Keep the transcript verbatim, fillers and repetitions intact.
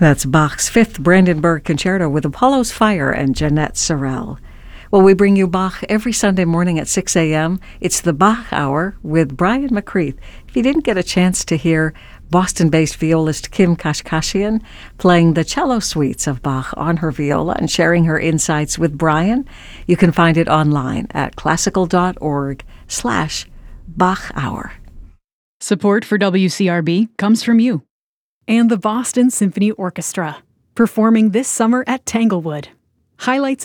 That's Bach's Fifth Brandenburg Concerto with Apollo's Fire and Jeanette Sorrell. Well, we bring you Bach every Sunday morning at six a.m. It's the Bach Hour with Brian McCreath. If you didn't get a chance to hear Boston-based violist Kim Kashkashian playing the cello suites of Bach on her viola and sharing her insights with Brian, you can find it online at classical.org slash Bach Hour. Support for W C R B comes from you. And the Boston Symphony Orchestra, performing this summer at Tanglewood. Highlights